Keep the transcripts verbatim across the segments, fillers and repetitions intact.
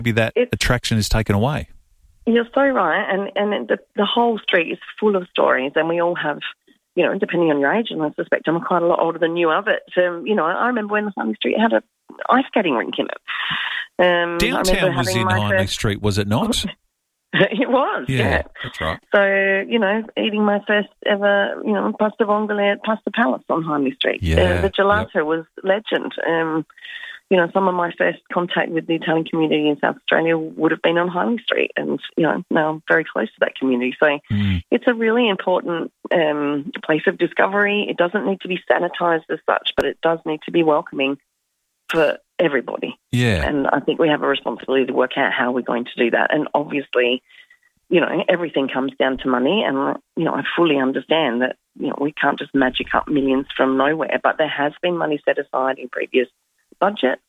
maybe that It's, attraction is taken away. You're so right, and and the the whole street is full of stories, and we all have, you know, depending on your age, and I suspect I'm quite a lot older than you are, but um, you know, I remember when Hindley Street had a ice skating rink in it. Um, Downtown was in Hindley first... Street, was it not? It was, yeah, yeah. That's right. So, you know, eating my first ever, you know, pasta vongole at Pasta Palace on Hindley Street. Yeah. Uh, the gelato yep. was legend. Um, you know, some of my first contact with the Italian community in South Australia would have been on Hindley Street, and, you know, now I'm very close to that community. So mm. it's a really important um, place of discovery. It doesn't need to be sanitised as such, but it does need to be welcoming for everybody. Yeah. And I think we have a responsibility to work out how we're going to do that. And obviously, you know, everything comes down to money, and, you know, I fully understand that, you know, we can't just magic up millions from nowhere, but there has been money set aside in previous budgets,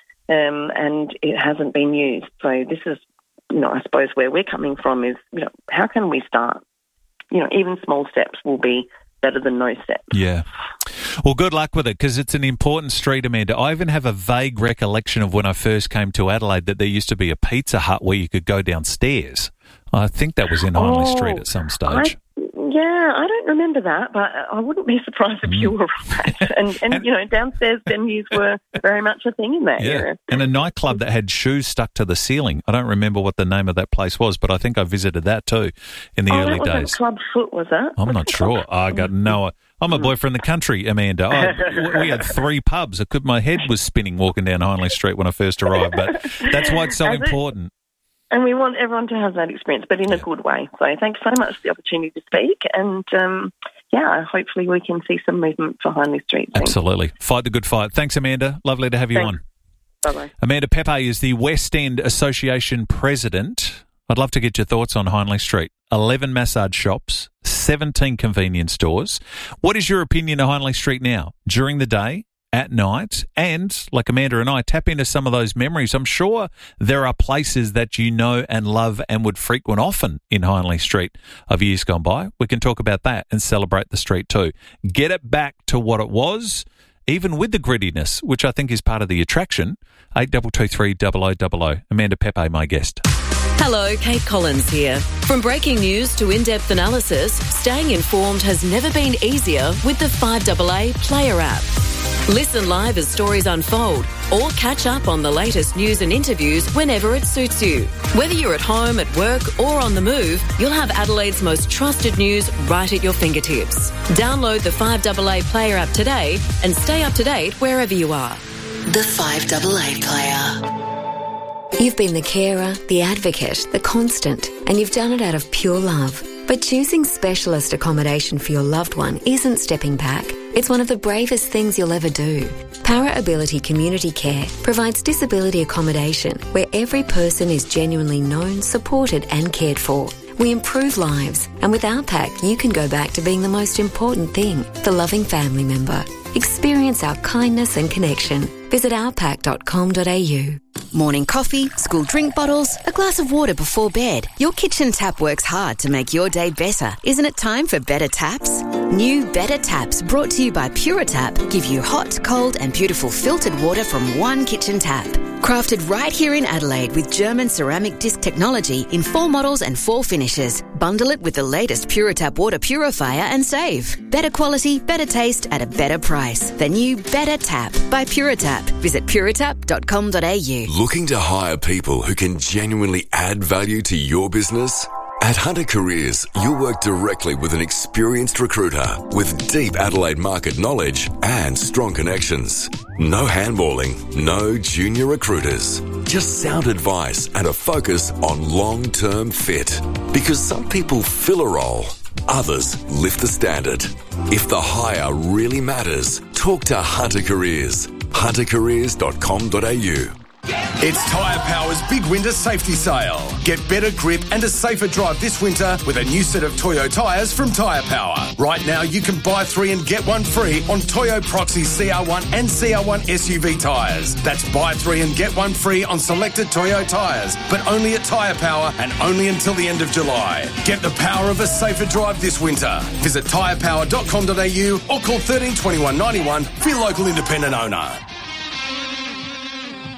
um, and it hasn't been used. So this is, you know, I suppose where we're coming from is, you know, how can we start? You know, even small steps will be better than no steps. Yeah. Well, good luck with it, because it's an important street, Amanda. I even have a vague recollection of when I first came to Adelaide that there used to be a Pizza Hut where you could go downstairs. I think that was in Hindley oh, Street at some stage. I, yeah, I don't remember that, but I wouldn't be surprised if mm. you were right. And, and, and, you know, downstairs venues were very much a thing in that yeah. area. And a nightclub that had shoes stuck to the ceiling. I don't remember what the name of that place was, but I think I visited that too in the oh, early that days. Club Foot, was that? I'm not sure. I got no... I'm a boy from the country, Amanda. I, we had three pubs. I could, my head was spinning walking down Hindley Street when I first arrived, but that's why it's so As important. It, and we want everyone to have that experience, but in yeah. a good way. So thanks so much for the opportunity to speak, and um, yeah, hopefully we can see some movement for Hindley Street soon. Absolutely. Fight the good fight. Thanks, Amanda. Lovely to have you thanks. on. Bye-bye. Amanda Pepe is the West End Association President. I'd love to get your thoughts on Hindley Street. eleven massage shops, seventeen convenience stores. What is your opinion of Hindley Street now? During the day, at night, and like Amanda and I, tap into some of those memories. I'm sure there are places that you know and love and would frequent often in Hindley Street of years gone by. We can talk about that and celebrate the street too. Get it back to what it was, even with the grittiness, which I think is part of the attraction. eight two two three, double oh double oh. Amanda Pepe, my guest. Hello, Kate Collins here. From breaking news to in-depth analysis, staying informed has never been easier with the five A A Player app. Listen live as stories unfold, or catch up on the latest news and interviews whenever it suits you. Whether you're at home, at work, or on the move, you'll have Adelaide's most trusted news right at your fingertips. Download the five A A Player app today and stay up to date wherever you are. The five A A Player. You've been the carer, the advocate, the constant, and you've done it out of pure love. But choosing specialist accommodation for your loved one isn't stepping back. It's one of the bravest things you'll ever do. Para Ability Community Care provides disability accommodation where every person is genuinely known, supported and cared for. We improve lives, and with our pack you can go back to being the most important thing, the loving family member. Experience our kindness and connection. Visit our pack dot com dot a u. Morning coffee, school drink bottles, a glass of water before bed. Your kitchen tap works hard to make your day better. Isn't it time for better taps? New Better Taps, brought to you by Puritap, give you hot, cold and beautiful filtered water from one kitchen tap. Crafted right here in Adelaide with German ceramic disc technology in four models and four finishes. Bundle it with the latest Puritap water purifier and save. Better quality, better taste at a better price. The new Better Tap by Puritap. Visit puritap dot com dot a u. Looking to hire people who can genuinely add value to your business? At Hunter Careers, you'll work directly with an experienced recruiter with deep Adelaide market knowledge and strong connections. No handballing, no junior recruiters. Just sound advice and a focus on long-term fit. Because some people fill a role, others lift the standard. If the hire really matters, talk to Hunter Careers. hunter careers dot com dot a u. It's Tyre Power's big winter safety sale. Get better grip and a safer drive this winter with a new set of Toyo tyres from Tyre Power. Right now you can buy three and get one free on Toyo Proxy C R one and C R one S U V tyres. That's buy three and get one free on selected Toyo tyres, but only at Tyre Power and only until the end of July. Get the power of a safer drive this winter. Visit tyre power dot com dot a u or call thirteen twenty-one ninety-one for your local independent owner.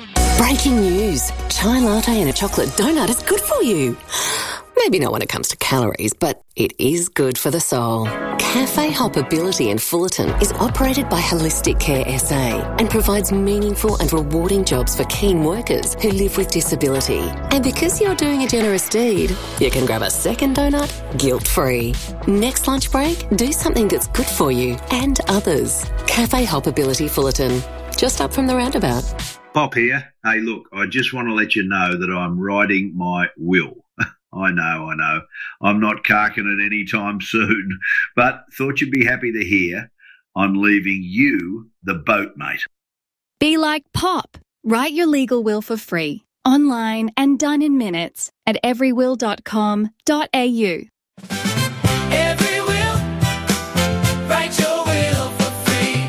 Breaking news. Chai latte and a chocolate donut is good for you. Maybe not when it comes to calories, but it is good for the soul. Cafe Hoppability in Fullerton is operated by Holistic Care S A and provides meaningful and rewarding jobs for keen workers who live with disability. And because you're doing a generous deed, you can grab a second donut guilt-free. Next lunch break, do something that's good for you and others. Cafe Hoppability Fullerton, just up from the roundabout. Pop here. Hey, look, I just want to let you know that I'm writing my will. I know, I know. I'm not carking it anytime soon, but thought you'd be happy to hear I'm leaving you the boat, mate. Be like Pop. Write your legal will for free, online and done in minutes at every will dot com dot a u. Every will, write your will for free.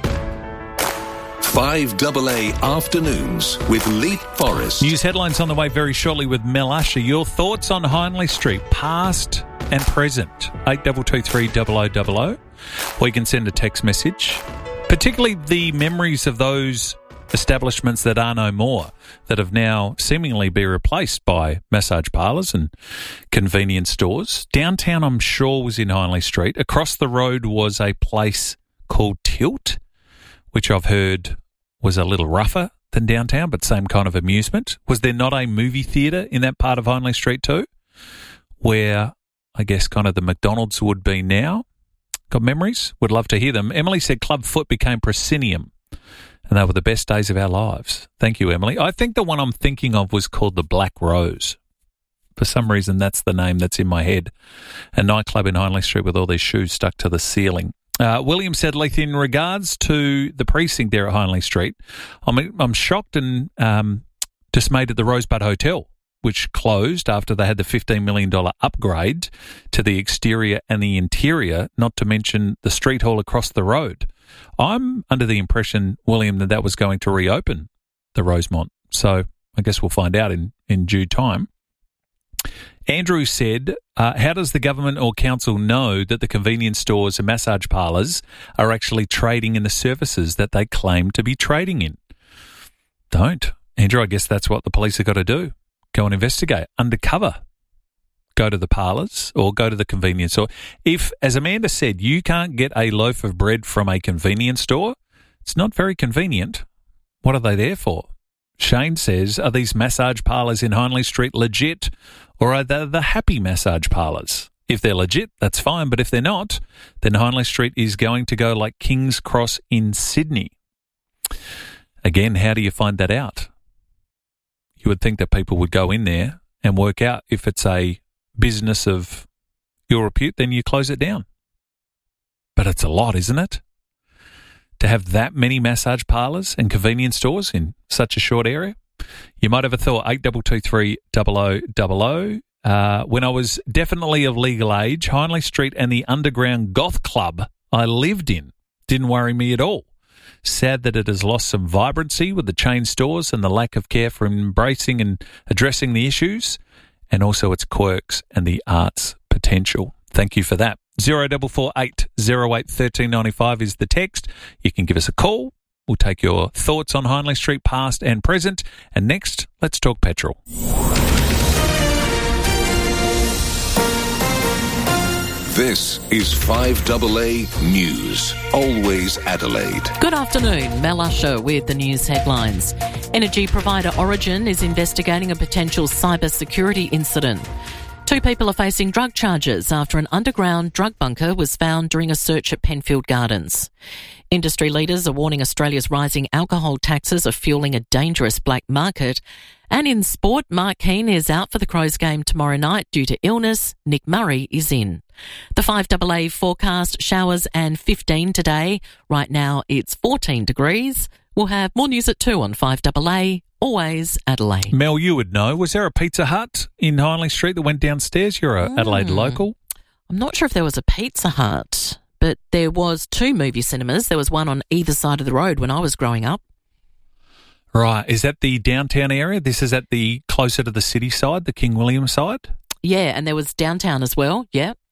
five A A Afternoons with Leap Forrest. News headlines on the way very shortly with Mel Usher. Your thoughts on Hindley Street, past and present, eight two two three double oh double oh. Or you can send a text message, particularly the memories of those establishments that are no more, that have now seemingly been replaced by massage parlours and convenience stores. Downtown, I'm sure, was in Hindley Street. Across the road was a place called Tilt, which I've heard was a little rougher than downtown, but same kind of amusement. Was there not a movie theatre in that part of Hindley Street too, where I guess kind of the McDonald's would be now? Got memories? Would love to hear them. Emily said Club Foot became Proscenium, and they were the best days of our lives. Thank you, Emily. I think the one I'm thinking of was called the Black Rose. For some reason, that's the name that's in my head. A nightclub in Hindley Street with all these shoes stuck to the ceiling. Uh, William said, Leith, in regards to the precinct there at Hindley Street, I'm, I'm shocked and um, dismayed at the Rosebud Hotel, which closed after they had the fifteen million dollars upgrade to the exterior and the interior, not to mention the street hall across the road. I'm under the impression, William, that that was going to reopen the Rosemont. So I guess we'll find out in, in due time. Andrew said, uh, how does the government or council know that the convenience stores and massage parlours are actually trading in the services that they claim to be trading in? Don't. Andrew, I guess that's what the police have got to do. Go and investigate. Undercover. Go to the parlours or go to the convenience store. If, as Amanda said, you can't get a loaf of bread from a convenience store, it's not very convenient. What are they there for? Shane says, are these massage parlours in Hindley Street legit, or are they the happy massage parlours? If they're legit, that's fine, but if they're not, then Hindley Street is going to go like King's Cross in Sydney. Again, how do you find that out? You would think that people would go in there and work out if it's a business of your repute, then you close it down. But it's a lot, isn't it? To have that many massage parlours and convenience stores in such a short area? You might have a thought, eight two two three double oh double oh. Uh, when I was definitely of legal age, Hindley Street and the underground goth club I lived in didn't worry me at all. Sad that it has lost some vibrancy with the chain stores and the lack of care for embracing and addressing the issues, and also its quirks and the arts potential. Thank you for that. zero four four eight zero eight one three nine five is the text. You can give us a call. We'll take your thoughts on Hindley Street, past and present. And next, let's talk petrol. This is five A A News, always Adelaide. Good afternoon, Mel Usher with the news headlines. Energy provider Origin is investigating a potential cybersecurity incident. Two people are facing drug charges after an underground drug bunker was found during a search at Penfield Gardens. Industry leaders are warning Australia's rising alcohol taxes are fueling a dangerous black market. And in sport, Mark Keane is out for the Crows game tomorrow night due to illness. Nick Murray is in. The five A A forecast, showers and fifteen today. Right now it's fourteen degrees. We'll have more news at two on five A A. Always Adelaide. Mel, you would know. Was there a Pizza Hut in Hindley Street that went downstairs? You're a mm. Adelaide local. I'm not sure if there was a Pizza Hut, but there was two movie cinemas. There was one on either side of the road when I was growing up. Right. Is that the downtown area? This is at the closer to the city side, the King William side? Yeah, and there was downtown as well. Yeah.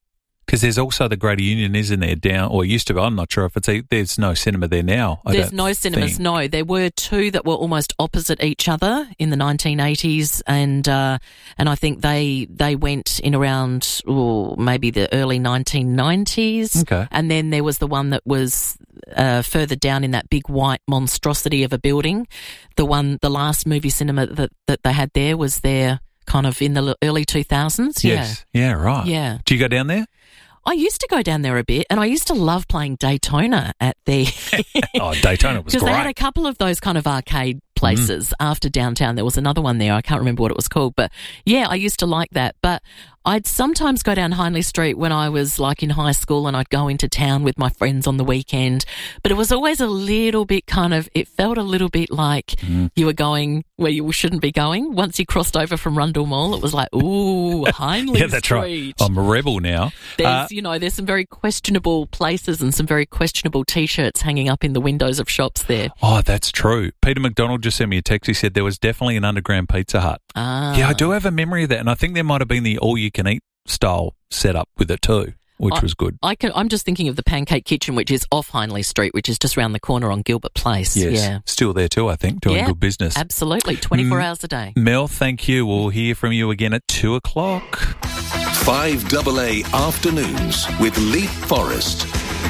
Because there's also the Greater Union, isn't there, down, or used to be, I'm not sure if it's, there's no cinema there now. I There's don't no cinemas, think. no. There were two that were almost opposite each other in the nineteen eighties, and uh, and I think they they went in around oh, maybe the early nineteen nineties. Okay. And then there was the one that was uh, further down in that big white monstrosity of a building. The one, the last movie cinema that, that they had there was there kind of in the early two thousands. Yes. Yeah, right. Yeah. Do you go down there? I used to go down there a bit, and I used to love playing Daytona at the... Oh, Daytona was great. Because they had a couple of those kind of arcade places mm. after downtown. There was another one there. I can't remember what it was called. But, yeah, I used to like that. But I'd sometimes go down Hindley Street when I was, like, in high school, and I'd go into town with my friends on the weekend. But it was always a little bit kind of... It felt a little bit like mm. you were going where you shouldn't be going. Once you crossed over from Rundle Mall, it was like, ooh, Hindley Yeah, that's Street. right. I'm a rebel now. There's, uh, you know, there's some very questionable places and some very questionable T-shirts hanging up in the windows of shops there. Oh, that's true. Peter McDonald just sent me a text. He said there was definitely an underground Pizza Hut. Ah. Yeah, I do have a memory of that, and I think there might have been the all-you-can-eat style setup with it too, which I, was good. I can, I'm just thinking of the Pancake Kitchen, which is off Hindley Street, which is just around the corner on Gilbert Place. Yes, yeah. Still there too, I think, doing yeah, good business. Absolutely, twenty-four mm, hours a day. Mel, thank you. We'll hear from you again at two o'clock. five double A Afternoons with Leap Forest.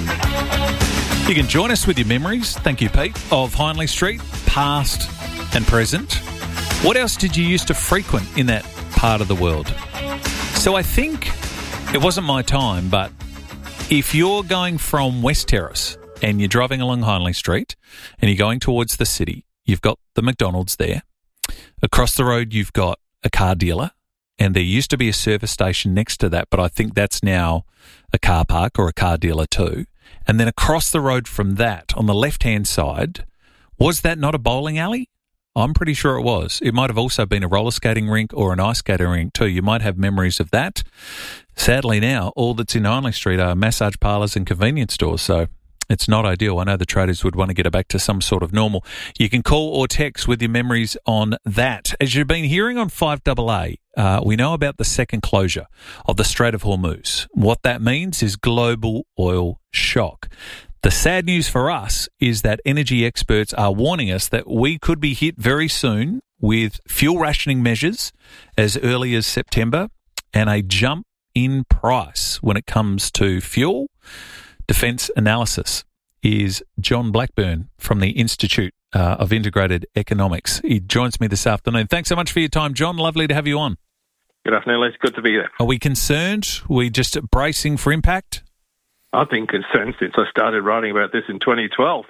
You can join us with your memories, thank you, Pete, of Hindley Street, past and present. What else did you used to frequent in that part of the world? So I think it wasn't my time, but if you're going from West Terrace and you're driving along Hindley Street and you're going towards the city, you've got the McDonald's there. Across the road, you've got a car dealer, and there used to be a service station next to that, but I think that's now a car park or a car dealer too. And then across the road from that, on the left-hand side, was that not a bowling alley? I'm pretty sure it was. It might have also been a roller skating rink or an ice skating rink too. You might have memories of that. Sadly now, all that's in Hindley Street are massage parlours and convenience stores, so it's not ideal. I know the traders would want to get it back to some sort of normal. You can call or text with your memories on that. As you've been hearing on five double A, uh, we know about the second closure of the Strait of Hormuz. What that means is global oil shock. The sad news for us is that energy experts are warning us that we could be hit very soon with fuel rationing measures as early as September and a jump in price when it comes to fuel. Defence Analysis is John Blackburn from the Institute uh, of Integrated Economics. He joins me this afternoon. Thanks so much for your time, John. Lovely to have you on. Good afternoon, Les. Good to be here. Are we concerned? Are we just bracing for impact? I've been concerned since I started writing about this in twenty twelve.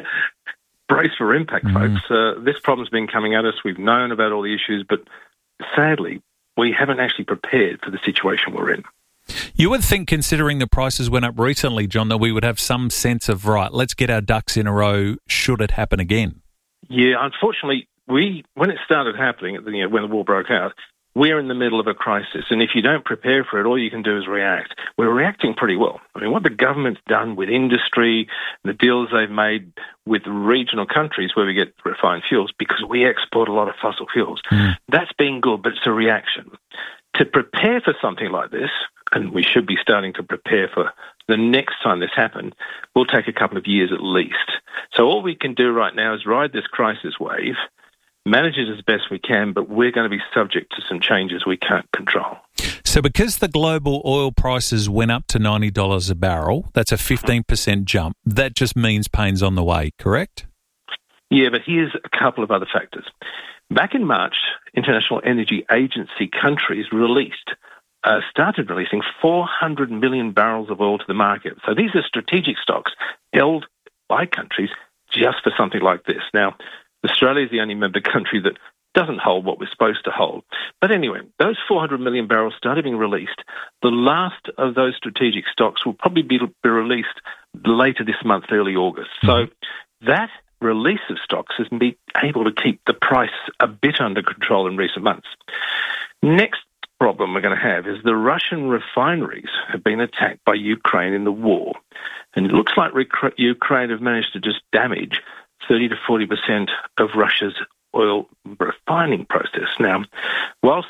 Brace for impact, mm. folks. Uh, this problem's been coming at us. We've known about all the issues, but sadly, we haven't actually prepared for the situation we're in. You would think, considering the prices went up recently, John, that we would have some sense of, right, let's get our ducks in a row should it happen again. Yeah, unfortunately, we when it started happening, you know, when the war broke out, we're in the middle of a crisis, and if you don't prepare for it, all you can do is react. We're reacting pretty well. I mean, what the government's done with industry, the deals they've made with regional countries where we get refined fuels, because we export a lot of fossil fuels, mm. that's been good, but it's a reaction. To prepare for something like this, and we should be starting to prepare for the next time this happened, will take a couple of years at least. So all we can do right now is ride this crisis wave, manage it as best we can, but we're going to be subject to some changes we can't control. So because the global oil prices went up to ninety dollars a barrel, that's a fifteen percent jump. That just means pain's on the way, correct? Yeah, but here's a couple of other factors. Back in March, International Energy Agency countries released, uh, started releasing four hundred million barrels of oil to the market. So these are strategic stocks held by countries just for something like this. Now, Australia is the only member country that doesn't hold what we're supposed to hold. But anyway, those four hundred million barrels started being released. The last of those strategic stocks will probably be, be released later this month, early August. So that release of stocks has been able to keep the price a bit under control in recent months. Next problem we're going to have is the Russian refineries have been attacked by Ukraine in the war. And it looks like rec- Ukraine have managed to just damage thirty to forty percent of Russia's oil refining process. Now, whilst there's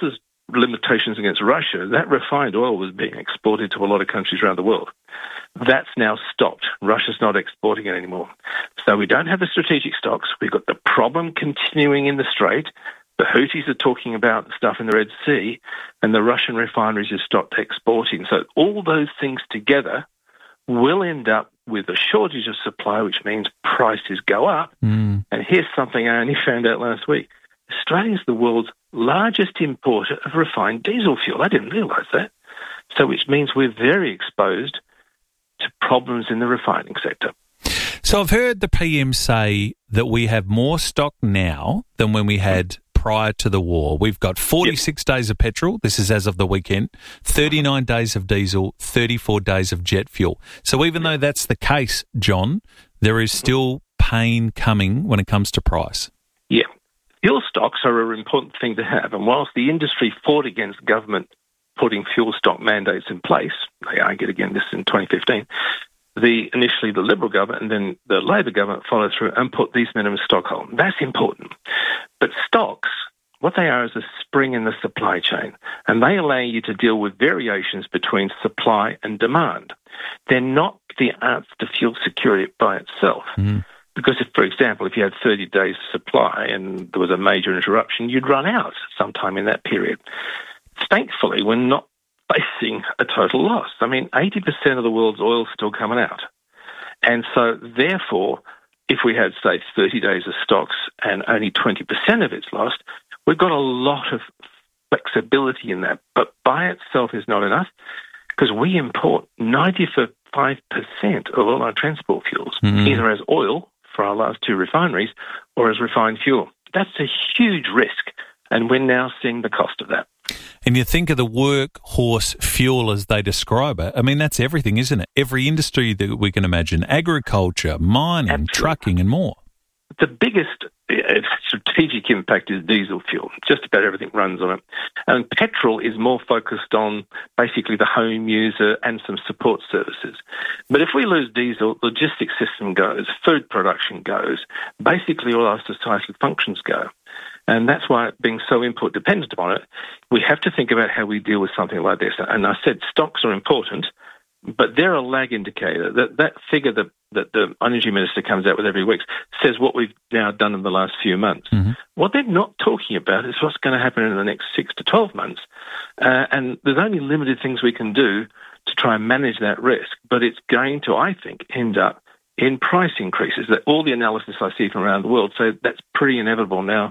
limitations against Russia, that refined oil was being exported to a lot of countries around the world. That's now stopped. Russia's not exporting it anymore. So we don't have the strategic stocks. We've got the problem continuing in the Strait. The Houthis are talking about stuff in the Red Sea, and the Russian refineries have stopped exporting. So all those things together will end up with a shortage of supply, which means prices go up. Mm. And here's something I only found out last week. Australia is the world's largest importer of refined diesel fuel. I didn't realise that. So which means we're very exposed to problems in the refining sector. So I've heard the P M say that we have more stock now than when we had prior to the war. We've got forty-six yep. days of petrol. This is as of the weekend. thirty-nine days of diesel, thirty-four days of jet fuel. So even though that's the case, John, there is still pain coming when it comes to price. Yeah. Fuel stocks are an important thing to have. And whilst the industry fought against government putting fuel stock mandates in place, they argued again this in twenty fifteen, the initially the Liberal government and then the Labor government followed through and put these minimum stock on. That's important. But stocks, what they are is a spring in the supply chain, and they allow you to deal with variations between supply and demand. They're not the answer to fuel security by itself. Mm. Because, if, for example, if you had thirty days supply and there was a major interruption, you'd run out sometime in that period. Thankfully, we're not facing a total loss. I mean, eighty percent of the world's oil is still coming out. And so, therefore, if we had, say, thirty days of stocks and only twenty percent of it's lost, we've got a lot of flexibility in that. But by itself is not enough because we import ninety-five percent of all our transport fuels, mm-hmm. either as oil for our last two refineries or as refined fuel. That's a huge risk, and we're now seeing the cost of that. And you think of the workhorse fuel as they describe it. I mean, that's everything, isn't it? Every industry that we can imagine, agriculture, mining, Absolutely. trucking and more. The biggest strategic impact is diesel fuel. Just about everything runs on it. And petrol is more focused on basically the home user and some support services. But if we lose diesel, logistics system goes, food production goes, basically all our societal functions go. And that's why, being so input dependent upon it, we have to think about how we deal with something like this. And I said stocks are important, but they're a lag indicator. That that figure that, that the Energy Minister comes out with every week says what we've now done in the last few months. Mm-hmm. What they're not talking about is what's going to happen in the next six to twelve months. Uh, and there's only limited things we can do to try and manage that risk. But it's going to, I think, end up in price increases. That all the analysis I see from around the world say that's pretty inevitable now.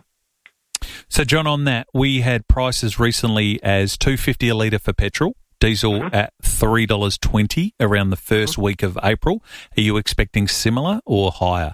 So, John, on that, we had prices recently as two dollars fifty a litre for petrol, diesel mm-hmm. at three dollars twenty around the first mm-hmm. week of April. Are you expecting similar or higher?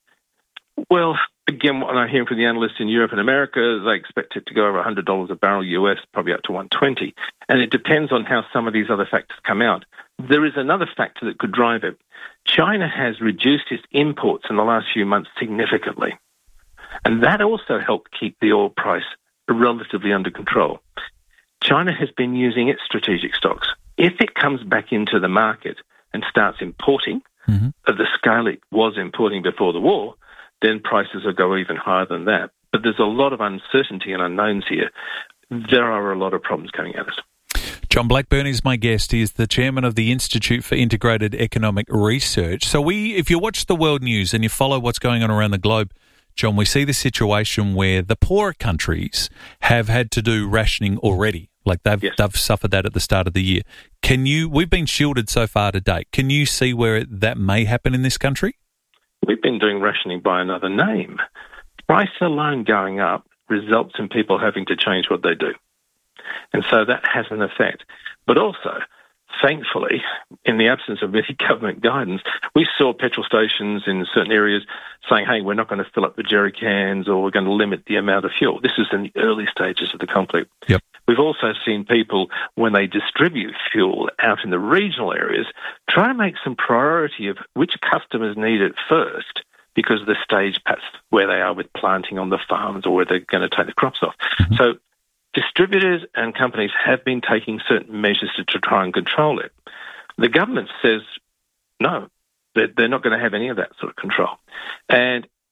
Well, again, what I'm hearing from the analysts in Europe and America, they expect it to go over one hundred dollars a barrel U S, probably up to one hundred twenty. And it depends on how some of these other factors come out. There is another factor that could drive it. China has reduced its imports in the last few months significantly. And that also helped keep the oil price relatively under control. China has been using its strategic stocks. If it comes back into the market and starts importing mm-hmm. at the scale it was importing before the war, then prices will go even higher than that. But there's a lot of uncertainty and unknowns here. There are a lot of problems coming at us. John Blackburn is my guest. He is the chairman of the Institute for Integrated Economic Research. So we, if you watch the world news and you follow what's going on around the globe, John, we see the situation where the poorer countries have had to do rationing already. Like they've, yes. they've suffered that at the start of the year. Can you, we've been shielded so far to date. Can you see where that may happen in this country? We've been doing rationing by another name. Price alone going up results in people having to change what they do. And so that has an effect. But also, thankfully, in the absence of any government guidance, we saw petrol stations in certain areas saying, hey, we're not going to fill up the jerry cans or we're going to limit the amount of fuel. This is in the early stages of the conflict. Yep. We've also seen people, when they distribute fuel out in the regional areas, try to make some priority of which customers need it first because of the stage perhaps where they are with planting on the farms or where they're going to take the crops off. Mm-hmm. So distributors and companies have been taking certain measures to, to try and control it. The government says, no, they're, they're not going to have any of that sort of control. And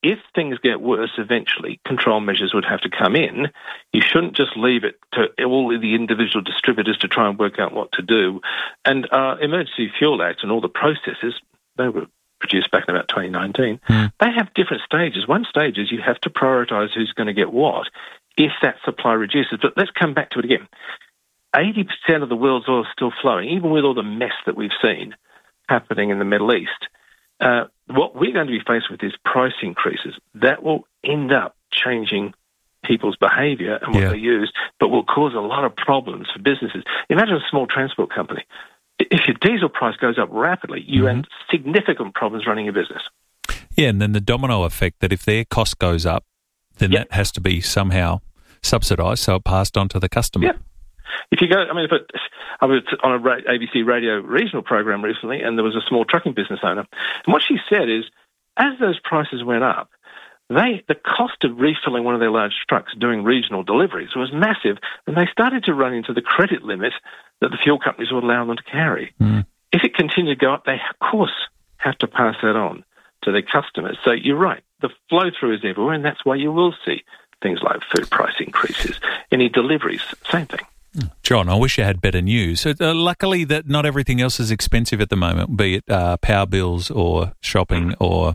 if things get worse, eventually control measures would have to come in. You shouldn't just leave it to all the individual distributors to try and work out what to do. And our Emergency Fuel Act and all the processes, they were produced back in about twenty nineteen, mm. they have different stages. One stage is you have to prioritise who's going to get what if that supply reduces. But let's come back to it again. eighty percent of the world's oil is still flowing, even with all the mess that we've seen happening in the Middle East. Uh, what we're going to be faced with is price increases. That will end up changing people's behaviour and what yeah. they use, but will cause a lot of problems for businesses. Imagine a small transport company. If your diesel price goes up rapidly, you mm-hmm. have significant problems running your business. Yeah, and then the domino effect that if their cost goes up, then yep. that has to be somehow subsidised, so it passed on to the customer. Yeah. If you go, I mean, if it, I was on a A B C radio regional program recently, and there was a small trucking business owner, and what she said is, as those prices went up, they the cost of refilling one of their large trucks doing regional deliveries was massive, and they started to run into the credit limit that the fuel companies would allow them to carry. Mm. If it continued to go up, they, of course, have to pass that on to their customers. So you're right, the flow-through is everywhere, and that's why you will see things like food price increases. Any deliveries, same thing. John, I wish you had better news. Uh, luckily, that not everything else is expensive at the moment, be it uh, power bills or shopping or...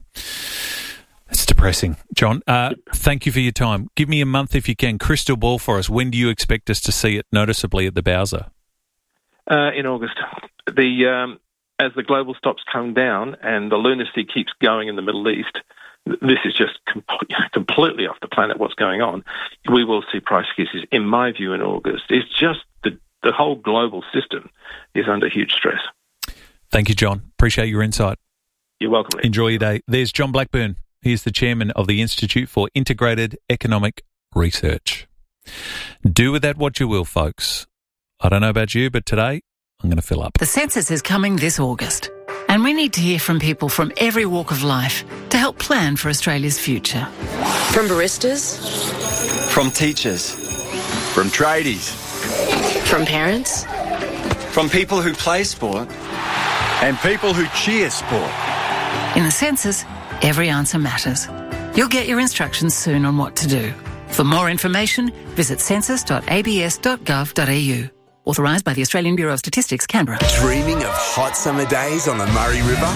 It's depressing. John, uh, thank you for your time. Give me a month if you can. Crystal ball for us. When do you expect us to see it noticeably at the Bowser? Uh, in August. The um, as the global stocks come down and the lunacy keeps going in the Middle East, this is just com- completely off the planet what's going on. We will see price increases, in my view, in August. It's just the, the whole global system is under huge stress. Thank you, John. Appreciate your insight. You're welcome. Lee. Enjoy your day. There's John Blackburn. He's the chairman of the Institute for Integrated Economic Research. Do with that what you will, folks. I don't know about you, but today I'm going to fill up. The census is coming this August, and we need to hear from people from every walk of life to help plan for Australia's future. From baristas, from teachers, from tradies, from parents, from people who play sport, and people who cheer sport. In the census, every answer matters. You'll get your instructions soon on what to do. For more information, visit census dot a b s dot gov dot a u. Authorised by the Australian Bureau of Statistics, Canberra. Dreaming of hot summer days on the Murray River?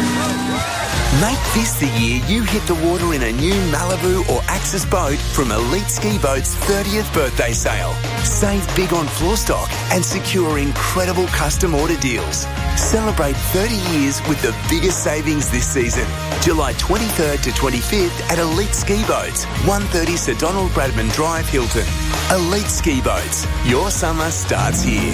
Make this the year you hit the water in a new Malibu or Axis boat from Elite Ski Boat's thirtieth birthday sale. Save big on floor stock and secure incredible custom order deals. Celebrate thirty years with the biggest savings this season. July twenty-third to twenty-fifth at Elite Ski Boats, one thirty Sir Donald Bradman Drive, Hilton. Elite Ski Boats. Your summer starts here.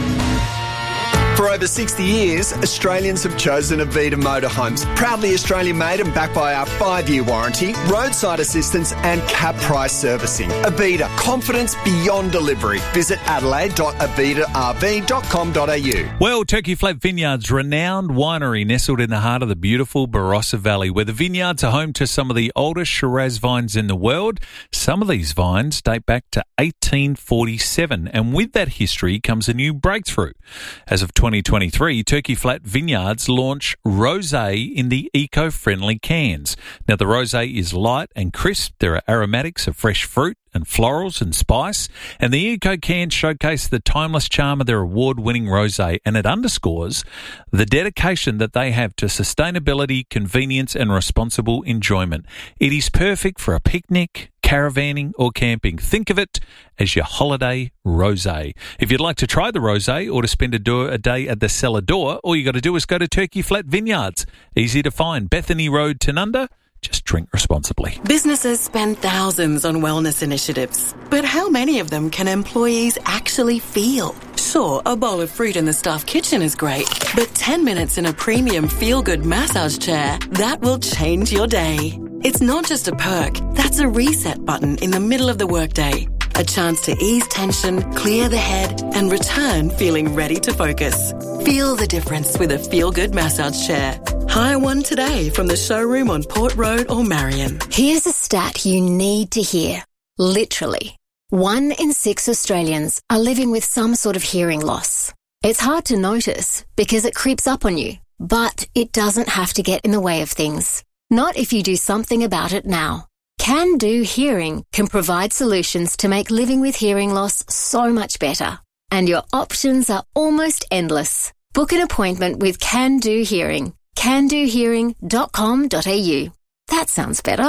For over sixty years, Australians have chosen Avita Motorhomes. Proudly Australian made and backed by our five-year warranty, roadside assistance and cap price servicing. Avita, confidence beyond delivery. Visit adelaide dot avita r v dot com dot a u. Well, Turkey Flat Vineyards, renowned winery nestled in the heart of the beautiful Barossa Valley, where the vineyards are home to some of the oldest Shiraz vines in the world. Some of these vines date back to eighteen forty-seven, and with that history comes a new breakthrough. As of twenty twenty-three, Turkey Flat Vineyards launch Rosé in the eco-friendly cans. Now, the Rosé is light and crisp. There are aromatics of fresh fruit and florals and spice, and the eco cans showcase the timeless charm of their award-winning rosé, and it underscores the dedication that they have to sustainability, convenience, and responsible enjoyment. It is perfect for a picnic, caravanning, or camping. Think of it as your holiday rosé. If you'd like to try the rosé or to spend a, do- a day at the cellar door, all you got to do is go to Turkey Flat Vineyards. Easy to find, Bethany Road, Tanunda. Just drink responsibly. Businesses spend thousands on wellness initiatives, but how many of them can employees actually feel? Sure, a bowl of fruit in the staff kitchen is great, but ten minutes in a premium feel-good massage chair, that will change your day. It's not just a perk, that's a reset button in the middle of the workday. A chance to ease tension, clear the head, and return feeling ready to focus. Feel the difference with a feel-good massage chair. Hire one today from the showroom on Port Road or Marion. Here's a stat you need to hear. Literally, one in six Australians are living with some sort of hearing loss. It's hard to notice because it creeps up on you, but it doesn't have to get in the way of things. Not if you do something about it now. Can Do Hearing can provide solutions to make living with hearing loss so much better. And your options are almost endless. Book an appointment with Can Do Hearing. can do hearing dot com dot a u. That sounds better.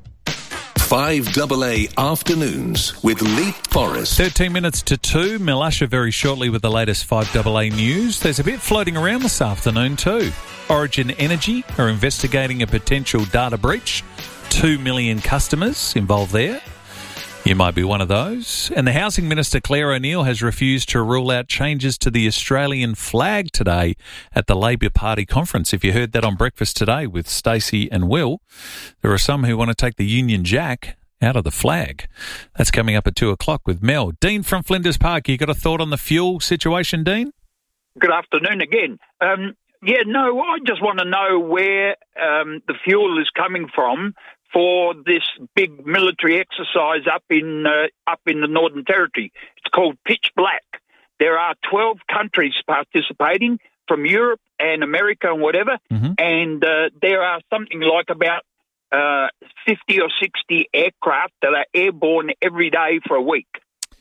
five double A Afternoons with Leap Forrest. thirteen minutes to two. Milasha very shortly with the latest five double A news. There's a bit floating around this afternoon too. Origin Energy are investigating a potential data breach. Two million customers involved there. You might be one of those. And the Housing Minister, Claire O'Neil, has refused to rule out changes to the Australian flag today at the Labor Party conference. If you heard that on Breakfast today with Stacey and Will, there are some who want to take the Union Jack out of the flag. That's coming up at two o'clock with Mel. Dean from Flinders Park, you got a thought on the fuel situation, Dean? Good afternoon again. Um, yeah, no, I just want to know where um, the fuel is coming from for this big military exercise up in uh, up in the Northern Territory. It's called Pitch Black. There are twelve countries participating from Europe and America and whatever, mm-hmm. and uh, there are something like about uh, fifty or sixty aircraft that are airborne every day for a week.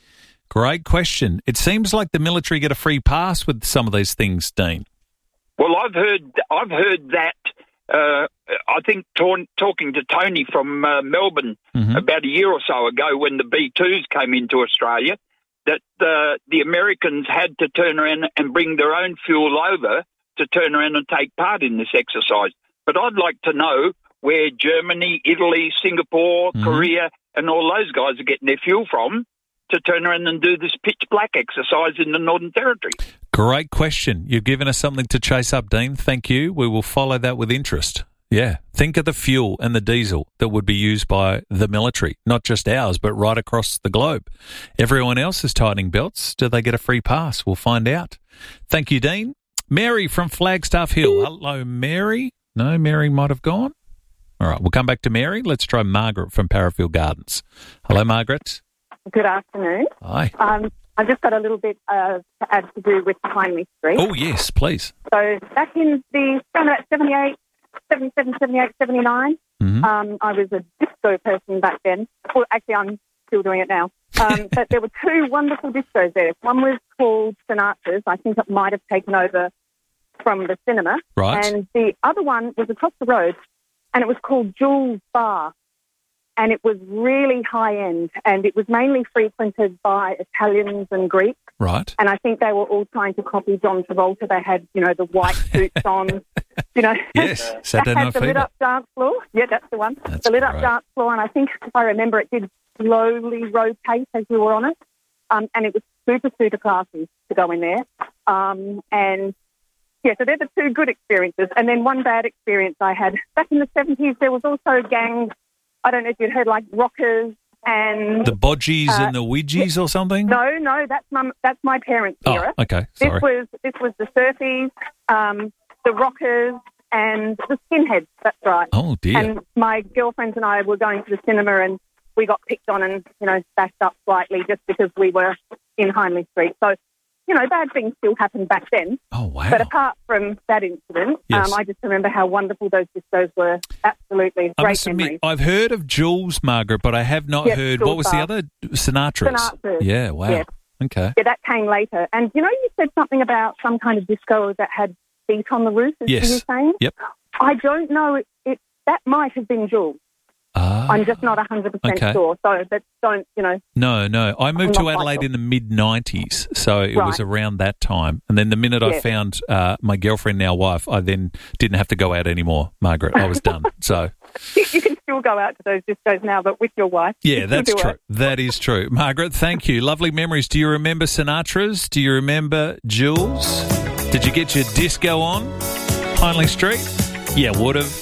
Great question. It seems like the military get a free pass with some of these things, Dean. Well, I've heard I've heard that. Uh, I think t- talking to Tony from uh, Melbourne mm-hmm. about a year or so ago when the B twos came into Australia, that uh, the Americans had to turn around and bring their own fuel over to turn around and take part in this exercise. But I'd like to know where Germany, Italy, Singapore, mm-hmm. Korea and all those guys are getting their fuel from to turn around and do this pitch black exercise in the Northern Territory. Great question. You've given us something to chase up, Dean. Thank you. We will follow that with interest. Yeah. Think of the fuel and the diesel that would be used by the military, not just ours, but right across the globe. Everyone else is tightening belts. Do they get a free pass? We'll find out. Thank you, Dean. Mary from Flagstaff Hill. Hello, Mary. No, Mary might have gone. All right, we'll come back to Mary. Let's try Margaret from Parafield Gardens. Hello, Margaret. Good afternoon. Hi. Um, I've just got a little bit uh, to add to do with Hindley Street. Oh, yes, please. So back in the, around about seventy-eight, seventy-seven, seventy-eight, seventy-nine, mm-hmm. um, I was a disco person back then. Well, actually, I'm still doing it now. Um, but there were two wonderful discos there. One was called Sinatra's. I think it might have taken over from the cinema. Right. And the other one was across the road, and it was called Jules Bar. And it was really high-end, and it was mainly frequented by Italians and Greeks. Right. And I think they were all trying to copy John Travolta. They had, you know, the white suits on, you know. Yes, Saturday They Night had the Fever. lit-up dance floor. Yeah, that's the one. That's the lit-up great. dance floor, and I think, if I remember, it did slowly rotate as you were on it. Um, and it was super, super classy to go in there. Um, and, yeah, so they're the two good experiences. And then one bad experience I had. Back in the seventies, there was also gangs. I don't know if you'd heard like Rockers and... The Bodgies uh, and the Widgies or something? No, no, that's my, that's my parents' Oh, era. okay, sorry. This was, this was the Surfies, um, the Rockers and the Skinheads, that's right. Oh, dear. And my girlfriends and I were going to the cinema and we got picked on and, you know, bashed up slightly just because we were in Hindley Street. So, you know, bad things still happened back then. Oh, wow. But apart from that incident, Yes. um, I just remember how wonderful those discos were. Absolutely I great must admit, memories. I've heard of Jules, Margaret, but I have not Yes, heard... Jules What was the Bar. other? Sinatra's. Sinatra's. Yeah, wow. Yes. Okay. Yeah, that came later. And, you know, you said something about some kind of disco that had feet on the roof, is Yes. you saying? Yep. I don't know. It, it That might have been Jules. Ah, I'm just not one hundred percent okay. sure. So, but don't, you know. No, no. I moved I'm to not Adelaide quite in the mid nineties, so it was Right. around that time. And then the minute I Yes. found uh, my girlfriend, now wife, I then didn't have to go out anymore, Margaret. I was done. So, You, you can still go out to those discos now, but with your wife. yeah, you that's still do true. it. That is true. Margaret, thank you. Lovely memories. Do you remember Sinatra's? Do you remember Jules? Did you get your disco on Hindley Street? Yeah, would have.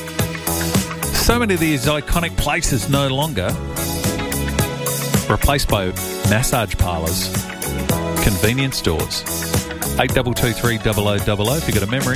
So many of these iconic places no longer, replaced by massage parlours, convenience stores. eight two two three double oh double oh if you've got a memory.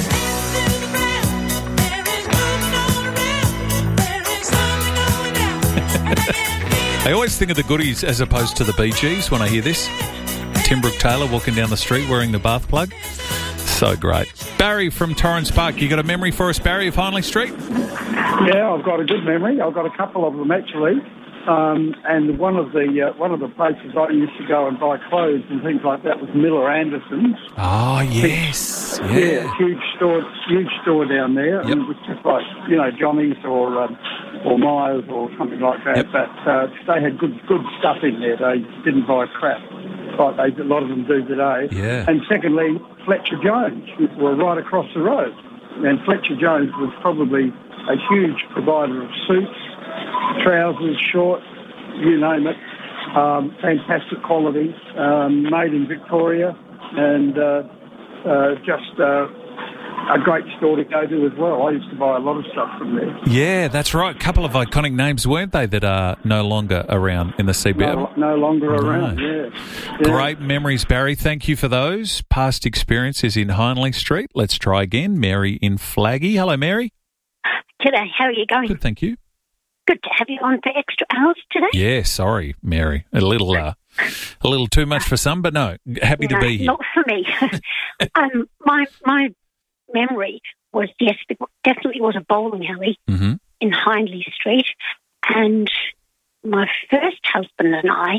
I always think of the Goodies as opposed to the Bee Gees when I hear this. Tim Brooke Taylor walking down the street wearing the bath plug. So great. Barry from Torrens Park, you got a memory for us, Barry, of Hindley Street? Yeah, I've got a good memory. I've got a couple of them actually. Um, and one of the uh, one of the places I used to go and buy clothes and things like that was Miller Anderson's. Oh yes, yeah, yeah huge store, huge store down there. Yep. And it was just like you know Johnny's or um, or Myers or something like that. Yep. But uh, they had good good stuff in there. They didn't buy crap like they, a lot of them do today. Yeah. And secondly, Fletcher Jones were right across the road, and Fletcher Jones was probably a huge provider of suits, trousers, shorts, you name it. Um, fantastic quality, um, made in Victoria, and uh, uh, just uh, a great store to go to as well. I used to buy a lot of stuff from there. Yeah, that's right. A couple of iconic names, weren't they, that are no longer around in the C B A? No, no longer Oh, around, no. yeah. yeah. Great memories, Barry. Thank you for those. Past experiences in Hindley Street. Let's try again. Mary in Flaggy. Hello, Mary. G'day, how are you going? Good, thank you. Good to have you on for extra hours today. Yeah, sorry, Mary. A little, uh, a little too much for some, but no, happy to No, be here. Not for me. um, my my memory was, yes, it definitely was a bowling alley Mm-hmm. in Hindley Street. And my first husband and I,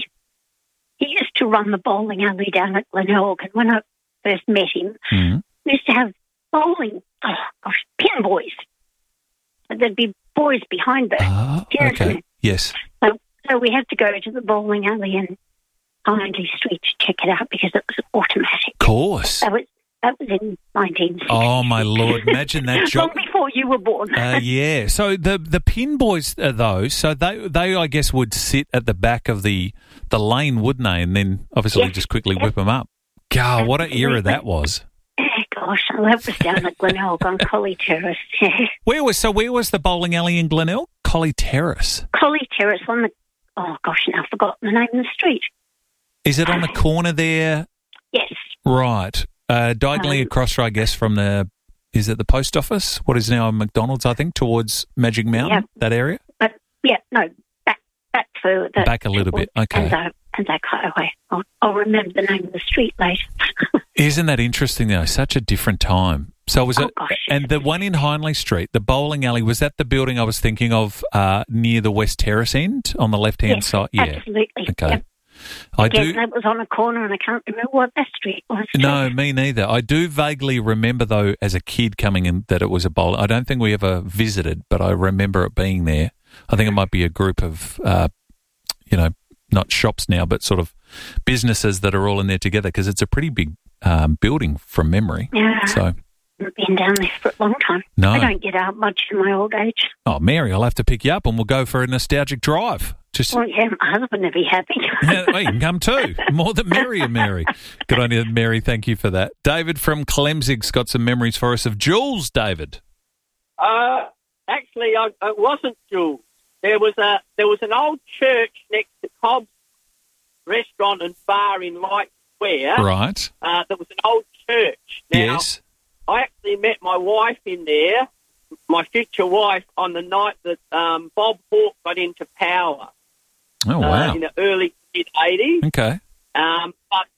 he used to run the bowling alley down at Glenelg. And when I first met him, Mhm. we used to have bowling, oh gosh, pin boys. There'd be boys behind the Ah, pins. okay. Yes. So, so we had to go to the bowling alley in Hindley Street to check it out because it was automatic. Of course. That was that was in nineteen sixty. Oh, my Lord. Imagine that job. Long before you were born. Uh, yeah. So the the pin boys are those. So they they I guess would sit at the back of the the lane, wouldn't they? And then obviously Yes. just quickly whip them up. God, what an era that was. Gosh, that was down at Glenelg on Collie Terrace. Where was so? Where was the bowling alley in Glenelg? Collie Terrace. Collie Terrace on the. Oh gosh, now I've forgotten the name of the street. Is it on the corner there? Yes. Right. Uh, diagonally Um, across, I guess, from the. Is it the post office? What is now a McDonald's? I think towards Magic Mountain. Yeah. That area. But yeah, no, back back further. Back a little bit, okay. And Anzac Highway. I'll, I'll remember the name of the street later. Isn't that interesting though? Such a different time. So was Oh, it? gosh, and the one in Hindley Street, the bowling alley, was that the building I was thinking of uh, near the West Terrace end on the left hand Yes, side? Yeah. absolutely. Okay. Yep. I Again, do. that was on a corner, and I can't remember what that street was. No, me neither. I do vaguely remember though, as a kid coming in, that it was a bowl. I don't think we ever visited, but I remember it being there. I think it might be a group of, uh, you know, not shops now, but sort of businesses that are all in there together because it's a pretty big um, building from memory. Yeah. So, I've been down there for a long time. No. I don't get out much in my old age. oh, Mary, I'll have to pick you up and we'll go for a nostalgic drive. Just Well, yeah, my husband would be happy. yeah, well, you can come too. More the merrier, Mary. Good on you, Mary. Thank you for that. David from Clemzig's got some memories for us of Jules, David. Uh, actually, I, it wasn't Jules. There was a there was an old church next to Cobb's restaurant and bar in Light Square. Right. Uh, there was an old church. Now, Yes. I actually met my wife in there, my future wife, on the night that um, Bob Hawke got into power. Oh, wow. Uh, in the early mid eighties. Okay. Um,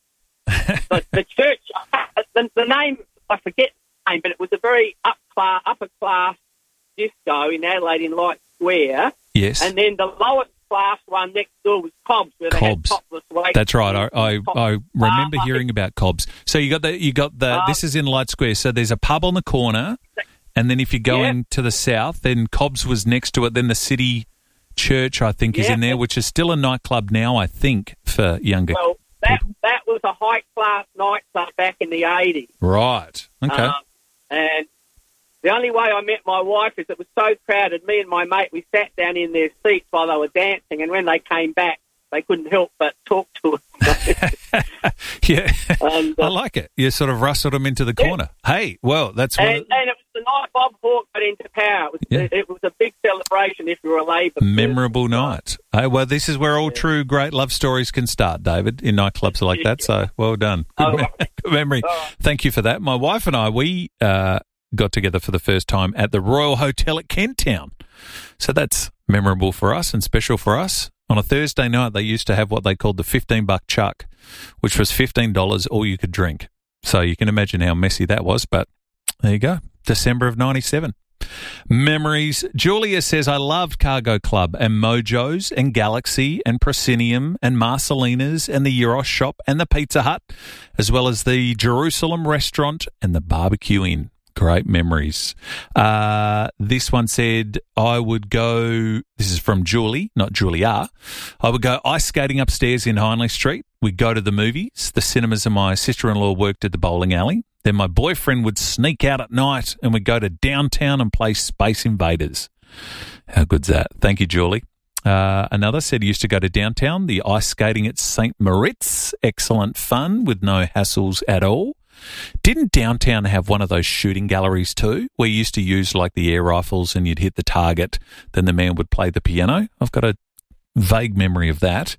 but but the church, the, the name, I forget the name, but it was a very up class, upper class disco in Adelaide in Light Square. Yes. And then the lowest class one next door was Cobb's, where they Cobb's. had topless waiting. That's right. I I, I remember Uh, hearing about Cobb's. So you got the you got the Uh, this is in Light Square. So there's a pub on the corner, and then if you're going Yeah. to the south, then Cobb's was next to it. Then the City Church, I think, is Yeah. in there, which is still a nightclub now, I think, for younger. Well, that that was a high class nightclub back in the eighties. Right. Okay. Um, and the only way I met my wife is it was so crowded. Me and my mate, we sat down in their seats while they were dancing, and when they came back, they couldn't help but talk to us. yeah. And, uh, I like it. You sort of rustled them into the corner. Hey, well, that's what. and, and it was the night Bob Hawke got into power. It was, Yeah. it, it was a big celebration if you were a Labor. Memorable night. Hey, well, this is where all true great love stories can start, David, in nightclubs like that. So well done. Good, mem- good memory. Thank you for that. My wife and I, we uh, got together for the first time at the Royal Hotel at Kent Town. So that's memorable for us and special for us. On a Thursday night, they used to have what they called the fifteen buck chuck, which was fifteen dollars all you could drink. So you can imagine how messy that was, but There you go. December of ninety-seven. Memories. Julia says, I loved Cargo Club and Mojo's and Galaxy and Proscenium and Marcelina's and the Euros shop and the Pizza Hut, as well as the Jerusalem restaurant and the Barbecue Inn. Great memories. Uh, this one said, I would go, this is from Julie, not Julia. I would go ice skating upstairs in Hindley Street. We'd go to the movies, the cinemas, and my sister-in-law worked at the bowling alley. Then my boyfriend would sneak out at night and we'd go to downtown and play Space Invaders. How good's that? Thank you, Julie. Uh, another said he used to go to downtown, the ice skating at Saint Moritz. Excellent fun with no hassles at all. Didn't downtown have one of those shooting galleries too, where you used to use like the air rifles and you'd hit the target, then the man would play the piano? I've got a vague memory of that.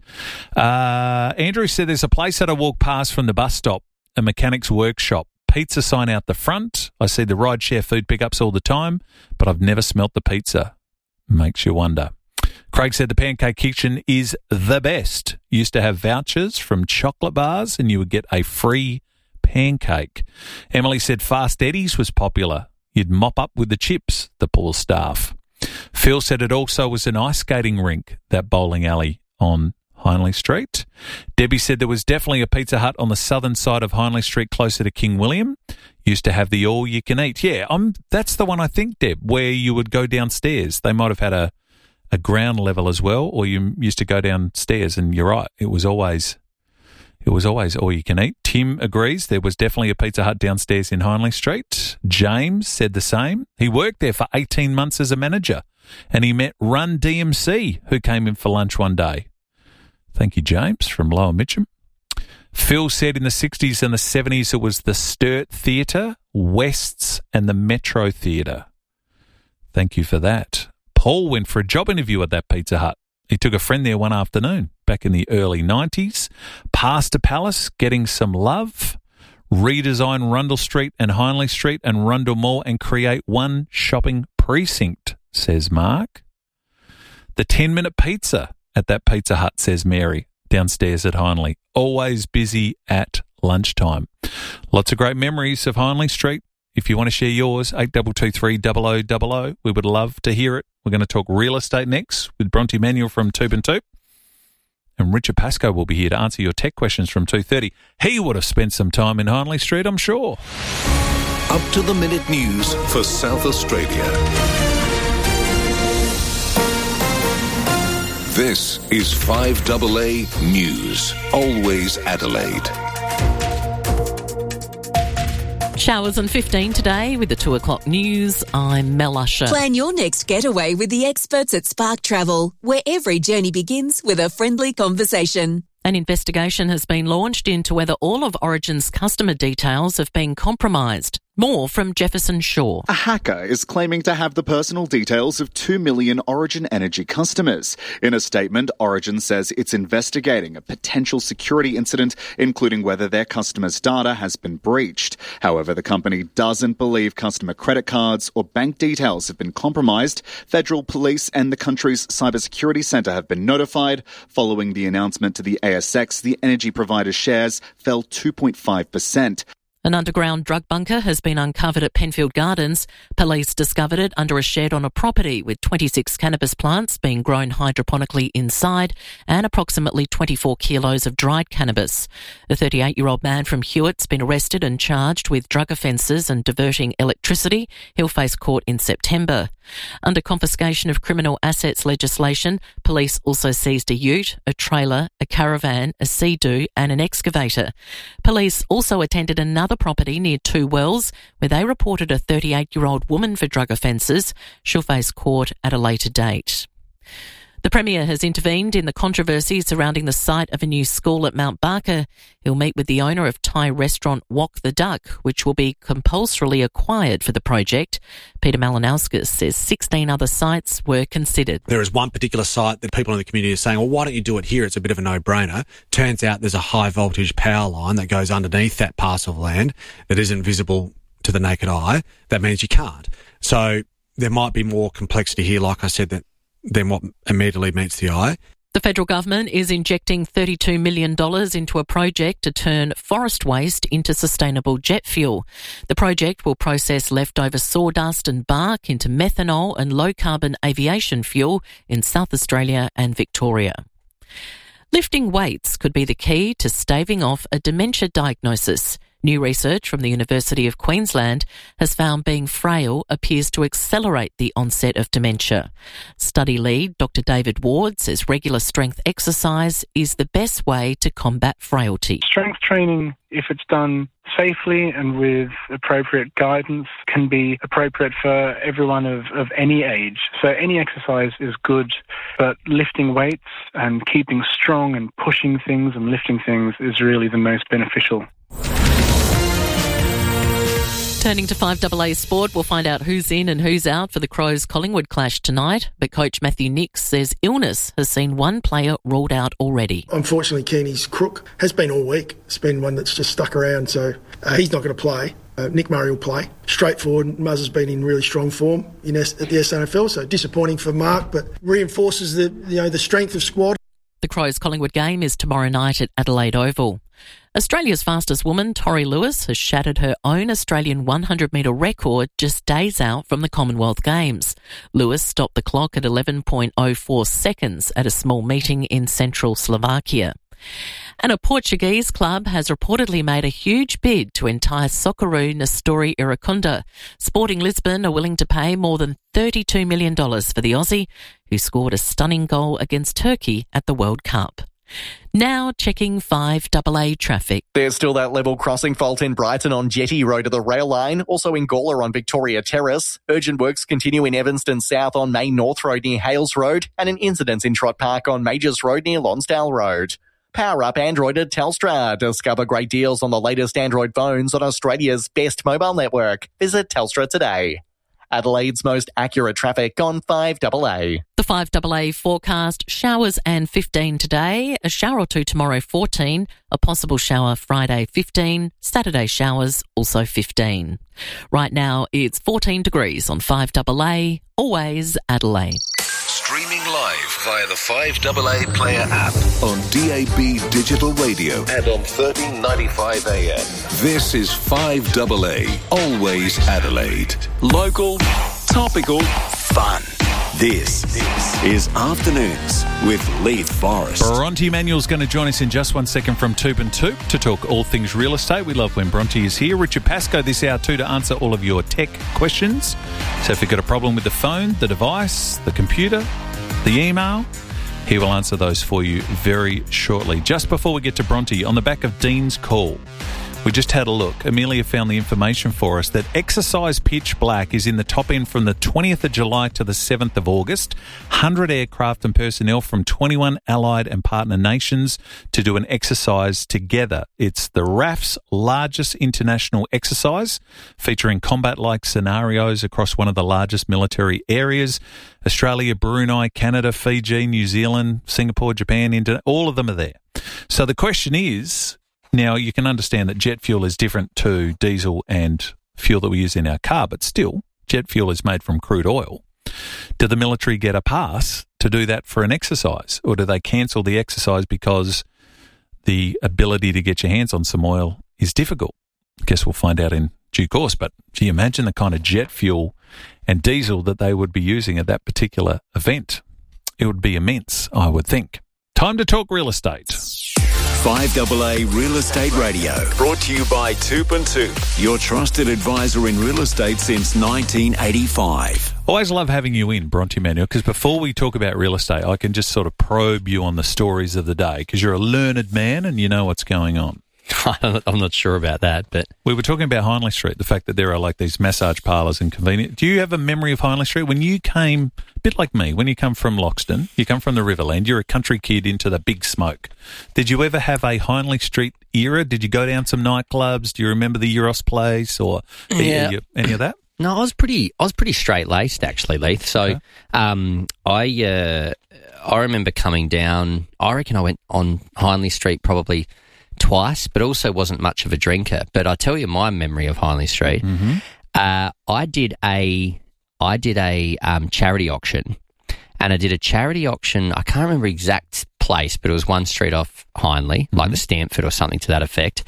Uh, Andrew said there's a place that I walk past from the bus stop, a mechanic's workshop. Pizza sign out the front. I see the rideshare food pickups all the time, but I've never smelt the pizza. Makes you wonder. Craig said the Pancake Kitchen is the best. Used to have vouchers from chocolate bars and you would get a free pancake. Emily said Fast Eddie's was popular. You'd mop up with the chips, the poor staff. Phil said it also was an ice skating rink, that bowling alley on Hindley Street. Debbie said there was definitely a Pizza Hut on the southern side of Hindley Street closer to King William. Used to have the all-you-can-eat. Yeah, I'm, that's the one I think, Deb, where you would go downstairs. They might have had a, a ground level as well, or you used to go downstairs, and you're right, it was always... It was always all you can eat. Tim agrees there was definitely a Pizza Hut downstairs in Hindley Street. James said the same. He worked there for eighteen months as a manager and he met Run D M C, who came in for lunch one day. Thank you, James, from Lower Mitcham. Phil said in the sixties and the seventies it was the Sturt Theatre, West's and the Metro Theatre. Thank you for that. Paul went for a job interview at that Pizza Hut. He took a friend there one afternoon back in the early nineties. Pasta Palace, getting some love. Redesign Rundle Street and Hindley Street and Rundle Mall and create one shopping precinct, says Mark. The ten-minute pizza at that Pizza Hut, says Mary, downstairs at Hindley. Always busy at lunchtime. Lots of great memories of Hindley Street. If you want to share yours, eight two two three, zero zero zero zero. We would love to hear it. We're going to talk real estate next with Bronte Manuel from Toop and Toop. And Richard Pascoe will be here to answer your tech questions from two thirty. He would have spent some time in Hindley Street, I'm sure. Up to the minute news for South Australia. This is five A A News. Always Adelaide. Showers on fifteen today with the two o'clock news. I'm Mel Usher. Plan your next getaway with the experts at Spark Travel, where every journey begins with a friendly conversation. An investigation has been launched into whether all of Origin's customer details have been compromised. More from Jefferson Shaw. A hacker is claiming to have the personal details of two million Origin Energy customers. In a statement, Origin says it's investigating a potential security incident, including whether their customers' data has been breached. However, the company doesn't believe customer credit cards or bank details have been compromised. Federal Police and the country's cybersecurity centre have been notified. Following the announcement to the A S X, the energy provider's shares fell two point five percent. An underground drug bunker has been uncovered at Penfield Gardens. Police discovered it under a shed on a property with twenty-six cannabis plants being grown hydroponically inside and approximately twenty-four kilos of dried cannabis. A thirty-eight-year-old man from Hewitt's been arrested and charged with drug offences and diverting electricity. He'll face court in September. Under confiscation of criminal assets legislation, police also seized a ute, a trailer, a caravan, a sea-doo and an excavator. Police also attended another property near Two Wells, where they reported a thirty-eight-year-old woman for drug offences. She'll face court at a later date. The Premier has intervened in the controversy surrounding the site of a new school at Mount Barker. He'll meet with the owner of Thai restaurant Wok the Duck, which will be compulsorily acquired for the project. Peter Malinauskas says sixteen other sites were considered. There is one particular site that people in the community are saying, well, why don't you do it here? It's a bit of a no-brainer. Turns out there's a high-voltage power line that goes underneath that parcel of land that isn't visible to the naked eye. That means you can't. So there might be more complexity here, like I said, that than what immediately meets the eye. The federal government is injecting thirty-two million dollars into a project to turn forest waste into sustainable jet fuel. The project will process leftover sawdust and bark into methanol and low-carbon aviation fuel in South Australia and Victoria. Lifting weights could be the key to staving off a dementia diagnosis. New research from the University of Queensland has found being frail appears to accelerate the onset of dementia. Study lead Doctor David Ward says regular strength exercise is the best way to combat frailty. Strength training, if it's done safely and with appropriate guidance, can be appropriate for everyone of, of any age. So any exercise is good, but lifting weights and keeping strong and pushing things and lifting things is really the most beneficial. Turning to five A A Sport, we'll find out who's in and who's out for the Crows-Collingwood clash tonight. But coach Matthew Nicks says illness has seen one player ruled out already. Unfortunately, Keeney's crook has been all week. It's been one that's just stuck around, so uh, he's not going to play. Uh, Nick Murray will play. Straightforward, Muzz has been in really strong form in S- at the S N F L, so disappointing for Mark, but reinforces the you know the strength of squad. The Crows-Collingwood game is tomorrow night at Adelaide Oval. Australia's fastest woman, Tori Lewis, has shattered her own Australian one hundred metre record just days out from the Commonwealth Games. Lewis stopped the clock at eleven point oh four seconds at a small meeting in central Slovakia. And a Portuguese club has reportedly made a huge bid to entice Socceroo Nestori Iracunda. Sporting Lisbon are willing to pay more than thirty-two million dollars for the Aussie, who scored a stunning goal against Turkey at the World Cup. Now checking five A A traffic. There's still that level crossing fault in Brighton on Jetty Road to the rail line, also in Gawler on Victoria Terrace. Urgent works continue in Evanston South on Main North Road near Hales Road, and an incident in Trott Park on Majors Road near Lonsdale Road. Power up Android at Telstra. Discover great deals on the latest Android phones on Australia's best mobile network. Visit Telstra today. Adelaide's most accurate traffic on five A A. The five A A forecast, showers and fifteen today, a shower or two tomorrow fourteen, a possible shower Friday fifteen, Saturday showers also fifteen. Right now it's fourteen degrees on five A A, always Adelaide. Streaming live via the five A A Player app on D A B Digital Radio and on thirteen ninety-five A M. This is five A A, always Adelaide. Local, topical, fun. This is Afternoons with Leith Forrest. Bronte Manuel's going to join us in just one second from Toop and Toop to talk all things real estate. We love when Bronte is here. Richard Pascoe this hour too to answer all of your tech questions. So if you've got a problem with the phone, the device, the computer, the email, he will answer those for you very shortly. Just before we get to Bronte, on the back of Dean's call, we just had a look. Amelia found the information for us that Exercise Pitch Black is in the top end from the twentieth of July to the seventh of August. one hundred aircraft and personnel from twenty-one allied and partner nations to do an exercise together. It's the R A F's largest international exercise, featuring combat-like scenarios across one of the largest military areas. Australia, Brunei, Canada, Fiji, New Zealand, Singapore, Japan, India, all of them are there. So the question is, now, you can understand that jet fuel is different to diesel and fuel that we use in our car, but still, jet fuel is made from crude oil. Do the military get a pass to do that for an exercise, or do they cancel the exercise because the ability to get your hands on some oil is difficult? I guess we'll find out in due course, but do you imagine the kind of jet fuel and diesel that they would be using at that particular event? It would be immense, I would think. Time to talk real estate. five A A Real Estate Radio. Brought to you by Toop and Toop, your trusted advisor in real estate since nineteen eighty-five. Always love having you in, Bronte Manuel, because before we talk about real estate, I can just sort of probe you on the stories of the day, because you're a learned man and you know what's going on. I'm not sure about that, but... We were talking about Hindley Street, the fact that there are like these massage parlours and convenience. Do you have a memory of Hindley Street? When you came, a bit like me, when you come from Loxton, you come from the Riverland, you're a country kid into the big smoke. Did you ever have a Hindley Street era? Did you go down some nightclubs? Do you remember the Euros place or yeah. any, any of that? No, I was pretty I was pretty straight-laced, actually, Leith. So okay. um, I, uh, I remember coming down, I reckon I went on Hindley Street probably twice, but also wasn't much of a drinker. But I tell you my memory of Hindley Street. Mm-hmm. Uh, I did a I did a um, charity auction, and I did a charity auction. I can't remember exact place, but it was one street off Hindley, mm-hmm. like the Stamford or something to that effect.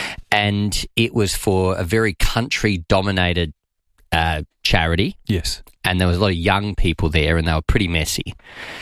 And it was for a very country-dominated uh, charity. Yes. And there was a lot of young people there, and they were pretty messy.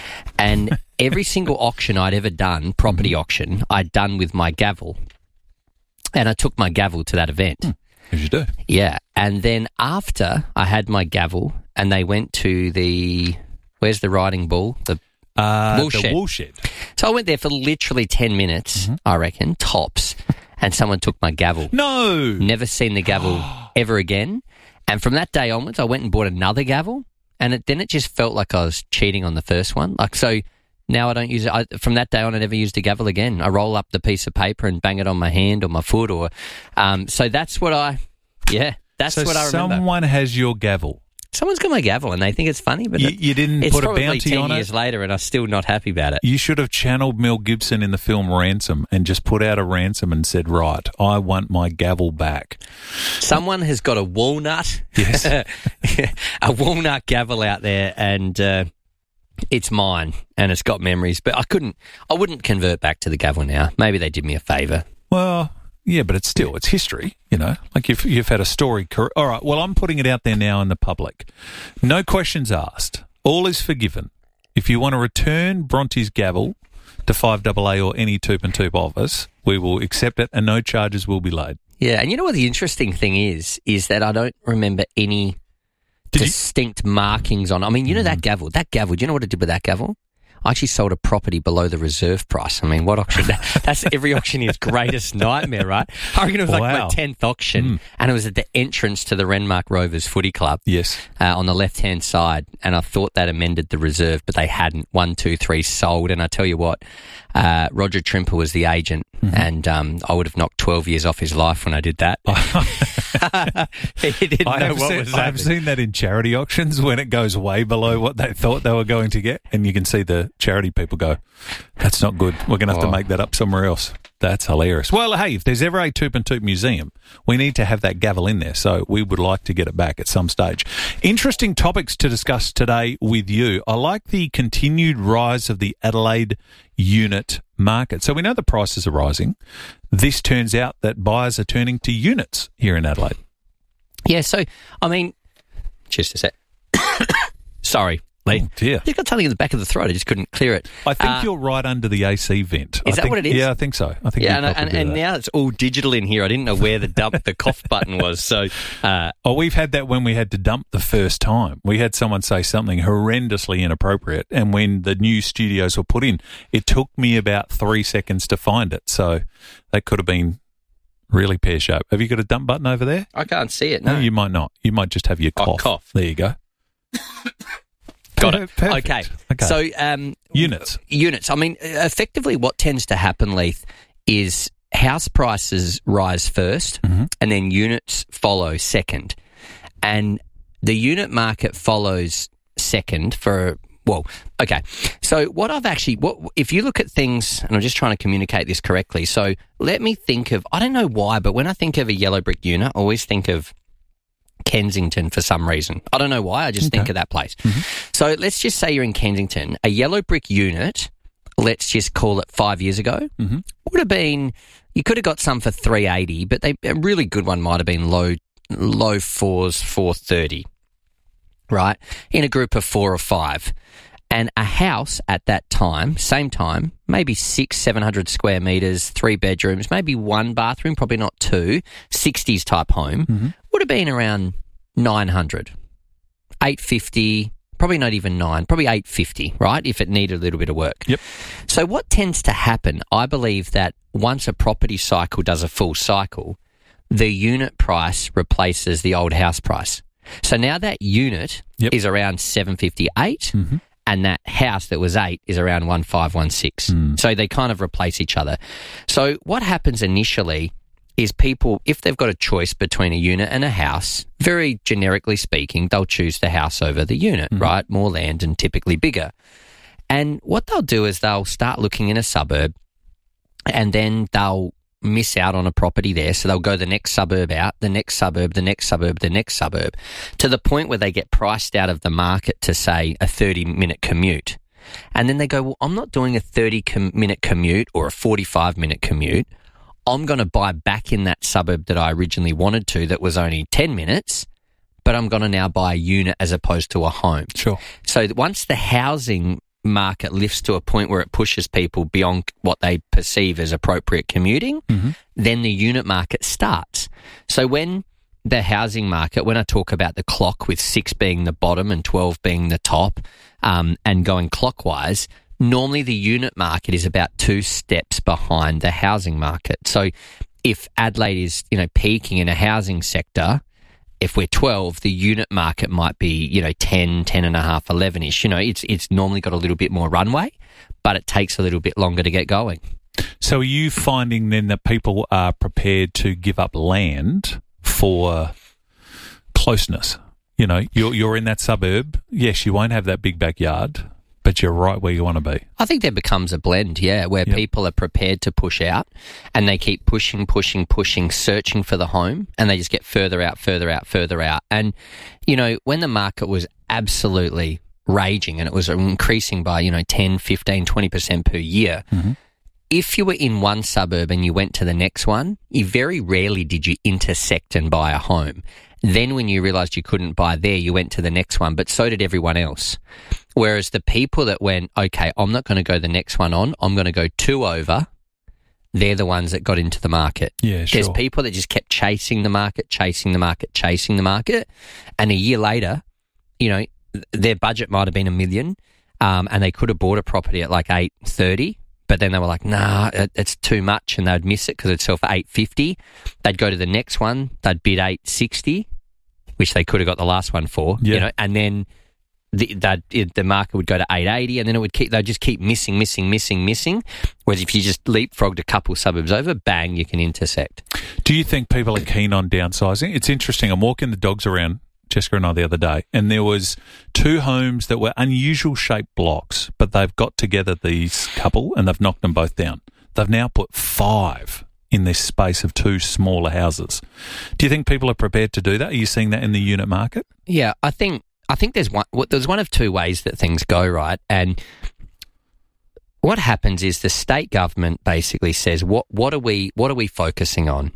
And every single auction I'd ever done, property mm-hmm. auction, I'd done with my gavel. And I took my gavel to that event. Mm. As you do. Yeah. And then after I had my gavel and they went to the, where's the riding bull? The uh, wool shed. The wool shed. So I went there for literally ten minutes, mm-hmm. I reckon, tops, and someone took my gavel. No. Never seen the gavel ever again. And from that day onwards, I went and bought another gavel, and it, then it just felt like I was cheating on the first one. Like, so now I don't use it. I, from that day on, I never used a gavel again. I roll up the piece of paper and bang it on my hand or my foot. or um, So that's what I, yeah, that's so what I remember. Someone has your gavel. Someone's got my gavel and they think it's funny, but you, it, you didn't it's put a probably bounty ten on years it? later and I'm still not happy about it. You should have channeled Mel Gibson in the film Ransom and just put out a ransom and said, right, I want my gavel back. Someone has got a walnut, yes, a walnut gavel out there, and uh, it's mine, and it's got memories. But I couldn't, I wouldn't convert back to the gavel now. Maybe they did me a favour. Well, yeah, but it's still, it's history, you know. Like you've, you've had a story. Cor- All right, well, I'm putting it out there now in the public. No questions asked. All is forgiven. If you want to return Bronte's gavel to five double A or any Toop and Toop of us, we will accept it and no charges will be laid. Yeah, and you know what the interesting thing is, is that I don't remember any did distinct you? markings on. I mean, you know that gavel, that gavel, do you know what I did with that gavel? I actually sold a property below the reserve price. I mean, what auction? That, that's every auctioneer's greatest nightmare, right? I reckon it was like wow. my tenth auction, mm. and it was at the entrance to the Renmark Rovers Footy Club. Yes. Uh, on the left-hand side, and I thought that amended the reserve, but they hadn't. One, two, three, sold. And I tell you what, uh, Roger Trimper was the agent, mm-hmm. and um, I would have knocked twelve years off his life when I did that. He didn't I know have what seen, was I've happening. seen that in charity auctions when it goes way below what they thought they were going to get, and you can see the charity people go, that's not good. We're going to have Oh. to make that up somewhere else. That's hilarious. Well, hey, if there's ever a Toop and Toop museum, we need to have that gavel in there, so we would like to get it back at some stage. Interesting topics to discuss today with you. I like the continued rise of the Adelaide unit market. So we know the prices are rising. This turns out that buyers are turning to units here in Adelaide. Yeah, so, I mean, just a sec. Sorry, Lee. Oh, dear. You've got something in the back of the throat. I just couldn't clear it. I think Uh, you're right under the A C vent. Is I that think, what it is? Yeah, I think so. I think Yeah, you and, and, probably and do that. now it's all digital in here. I didn't know where the dump, the cough button was. So, uh, Oh, we've had that when we had to dump the first time. We had someone say something horrendously inappropriate, and when the new studios were put in, it took me about three seconds to find it. So that could have been really pear-shaped. Have you got a dump button over there? I can't see it. No, you might not. You might just have your Oh, cough. cough. There you go. Got it. Perfect. Okay. Okay. So, um, Units. Units. I mean, effectively what tends to happen, Leith, is house prices rise first Mm-hmm. and then units follow second. And the unit market follows second for, well, okay. So what I've actually, what if you look at things, and I'm just trying to communicate this correctly. So let me think of, I don't know why, but when I think of a yellow brick unit, I always think of Kensington for some reason. I don't know why. I just Okay. think of that place. Mm-hmm. So let's just say you're in Kensington. A yellow brick unit, let's just call it five years ago, Mm-hmm. would have been, you could have got some for three eighty, but they, a really good one might have been low low fours, four thirty, right? In a group of four or five. And a house at that time, same time, maybe six, seven hundred square metres, three bedrooms, maybe one bathroom, probably not two, sixties type home, Mm-hmm. would have been around nine hundred, eight fifty, probably not even nine, probably eight fifty, right? If it needed a little bit of work. Yep. So what tends to happen, I believe that once a property cycle does a full cycle, the unit price replaces the old house price. So now that unit Yep. is around seven fifty-eight. Mm-hmm. And that house that was eight is around one five one six. Mm. So they kind of replace each other. So what happens initially is people, if they've got a choice between a unit and a house, very generically speaking, they'll choose the house over the unit, Mm. right? More land and typically bigger. And what they'll do is they'll start looking in a suburb and then they'll miss out on a property there, so they'll go the next suburb out, the next suburb, the next suburb, the next suburb, to the point where they get priced out of the market to, say, a thirty-minute commute. And then they go, well, I'm not doing a thirty-minute commute or a forty-five minute commute. I'm going to buy back in that suburb that I originally wanted to that was only ten minutes, but I'm going to now buy a unit as opposed to a home. Sure. So once the housing market lifts to a point where it pushes people beyond what they perceive as appropriate commuting, mm-hmm. then the unit market starts. So when the housing market, when I talk about the clock with six being the bottom and twelve being the top, um, and going clockwise, normally the unit market is about two steps behind the housing market. So if Adelaide is, you know, peaking in a housing sector, if we're twelve, the unit market might be, you know, ten, ten and a half, eleven-ish. You know, it's it's normally got a little bit more runway, but it takes a little bit longer to get going. So are you finding then that people are prepared to give up land for closeness? You know, you're, you're in that suburb. Yes, you won't have that big backyard, but you're right where you want to be. I think there becomes a blend, yeah, where Yep. people are prepared to push out and they keep pushing, pushing, pushing, searching for the home, and they just get further out, further out, further out. And, you know, when the market was absolutely raging and it was increasing by, you know, ten, fifteen, twenty percent per year, mm-hmm. if you were in one suburb and you went to the next one, you very rarely did you intersect and buy a home. Then when you realised you couldn't buy there, you went to the next one, but so did everyone else. Whereas the people that went, okay, I'm not going to go the next one on, I'm going to go two over, they're the ones that got into the market. Yeah, sure. There's people that just kept chasing the market, chasing the market, chasing the market, and a year later, you know, their budget might have been a million, um, and they could have bought a property at like eight thirty, but then they were like, nah, it, it's too much, and they'd miss it because it'd sell for eight fifty. They'd go to the next one, they'd bid eight sixty, which they could have got the last one for, Yeah. you know, and then the that the market would go to eight eighty, and then it would keep. They'd just keep missing, missing, missing, missing. Whereas if you just leapfrogged a couple suburbs over, bang, you can intersect. Do you think people are keen on downsizing? It's interesting. I'm walking the dogs around, Jessica and I, the other day, and there was two homes that were unusual shaped blocks, but they've got together, these couple, and they've knocked them both down. They've now put five in this space of two smaller houses. Do you think people are prepared to do that? Are you seeing that in the unit market? Yeah, I think I think there's one. There's one of two ways that things go, right? And what happens is the state government basically says, what what are we what are we focusing on?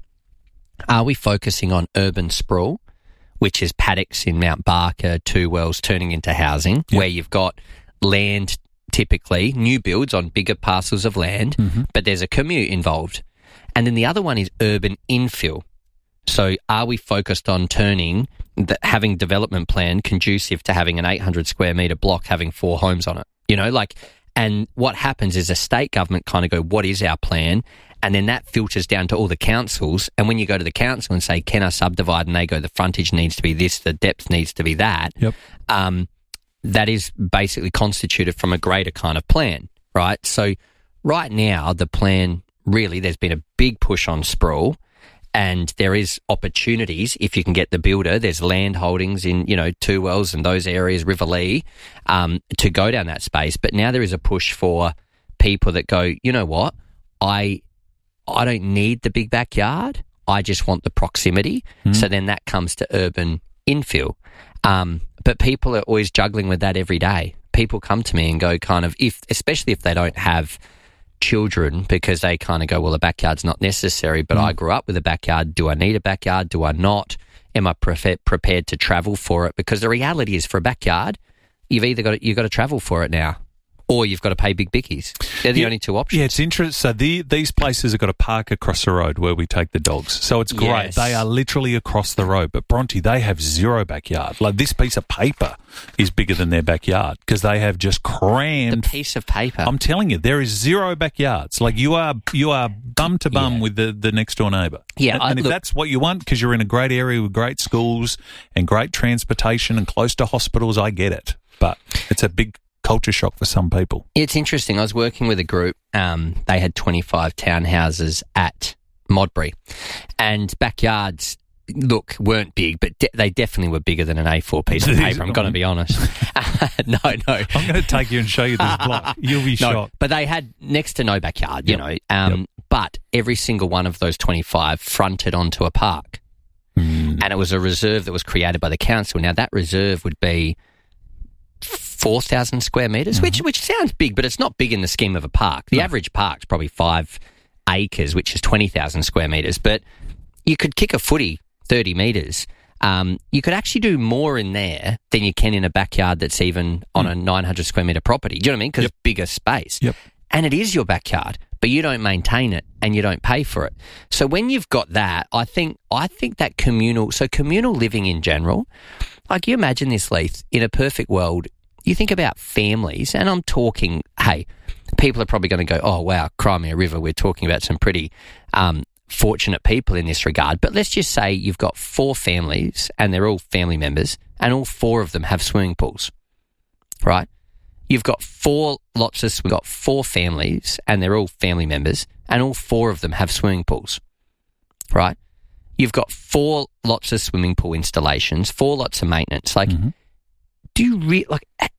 Are we focusing on urban sprawl, which is paddocks in Mount Barker, Two Wells turning into housing, Yep. where you've got land, typically new builds on bigger parcels of land, Mhm. but there's a commute involved. And then the other one is urban infill. So are we focused on turning, the, having development plan conducive to having an eight hundred square metre block having four homes on it? You know, like, and what happens is a state government kind of go, what is our plan? And then that filters down to all the councils. And when you go to the council and say, can I subdivide? And they go, the frontage needs to be this, the depth needs to be that. Yep. Um, that is basically constituted from a greater kind of plan, right? So right now, the plan, really, there's been a big push on sprawl, and there is opportunities if you can get the builder. There's land holdings in, you know, Two Wells and those areas, Riverlea, um, to go down that space. But now there is a push for people that go, you know what, I I don't need the big backyard. I just want the proximity. Mm. So then that comes to urban infill. Um, but people are always juggling with that every day. People come to me and go kind of, if especially if they don't have children, because they kind of go, well, a backyard's not necessary, but Mm. I grew up with a backyard. Do I need a backyard? Do I not? Am I pre- prepared to travel for it? Because the reality is, for a backyard, you've either got to, you've got to travel for it now, or you've got to pay big bickies. They're the Yeah. only two options. Yeah, it's interesting. So the, these places have got a park across the road where we take the dogs. So it's great. Yes. They are literally across the road. But Bronte, they have zero backyard. Like, this piece of paper is bigger than their backyard because they have just crammed. The piece of paper. I'm telling you, there is zero backyards. Like, you are you are bum to bum with the, the next door neighbour. Yeah, and, I- and if look- that's what you want, because you're in a great area with great schools and great transportation and close to hospitals, I get it. But it's a big culture shock for some people. It's interesting. I was working with a group. Um, they had twenty-five townhouses at Modbury, and backyards, look, weren't big, but de- they definitely were bigger than an A four piece of paper. I'm going to be honest. no, no. I'm going to take you and show you this block. You'll be No, shocked. but they had next to no backyard, you Yep. know. Um, but every single one of those twenty-five fronted onto a park. Mm. And it was a reserve that was created by the council. Now, that reserve would be four thousand square metres, mm-hmm. which which sounds big, but it's not big in the scheme of a park. The no. average park's probably five acres, which is twenty thousand square metres. But you could kick a footy thirty metres. Um, you could actually do more in there than you can in a backyard that's even on mm. a nine hundred square metre property. Do you know what I mean? Because yep. it's bigger space. Yep. And it is your backyard, but you don't maintain it and you don't pay for it. So when you've got that, I think I think that communal, so communal living in general, like you imagine this, Leith, in a perfect world, you think about families, and I'm talking, hey, people are probably going to go, oh, wow, Crimea River, we're talking about some pretty um, fortunate people in this regard. But let's just say you've got four families and they're all family members and all four of them have swimming pools, right? You've got four lots of, we've got four families and they're all family members and all four of them have swimming pools, right? You've got four lots of swimming pool installations, four lots of maintenance. Like, mm-hmm. do you re- like,